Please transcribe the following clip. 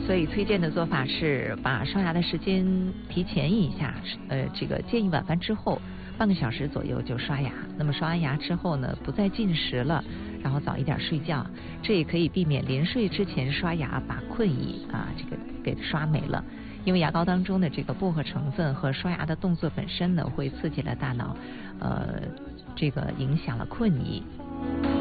所以推荐的做法是把刷牙的时间提前一下，这个建议晚饭之后半个小时左右就刷牙。那么刷完牙之后呢，不再进食了，然后早一点睡觉，这也可以避免临睡之前刷牙把困意这个给刷没了。因为牙膏当中的这个薄荷成分和刷牙的动作本身呢，会刺激了大脑，这个影响了困意。